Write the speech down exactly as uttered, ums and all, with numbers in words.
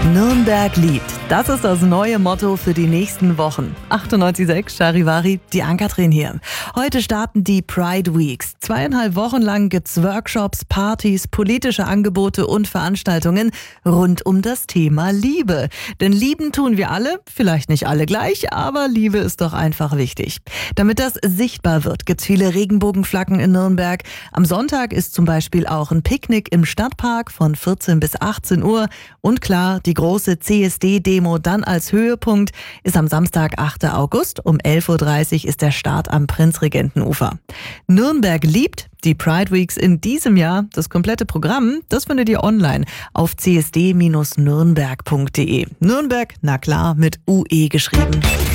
Nürnberg liebt. Das ist das neue Motto für die nächsten Wochen. achtundneunzig Komma sechs Charivari, die Ann-Kathrin hier. Heute starten die Pride Weeks. Zweieinhalb Wochen lang gibt's Workshops, Partys, politische Angebote und Veranstaltungen rund um das Thema Liebe. Denn lieben tun wir alle, vielleicht nicht alle gleich, aber Liebe ist doch einfach wichtig. Damit das sichtbar wird, gibt's viele Regenbogenflaggen in Nürnberg. Am Sonntag ist zum Beispiel auch ein Picknick im Stadtpark von vierzehn bis achtzehn Uhr. Und klar, die große C S D-Demo dann als Höhepunkt ist am Samstag, achten August. Um elf Uhr dreißig ist der Start am Prinzregentenufer. Nürnberg liebt die Pride Weeks in diesem Jahr. Das komplette Programm, das findet ihr online auf c s d Bindestrich nürnberg punkt d e. Nürnberg, na klar, mit U E geschrieben.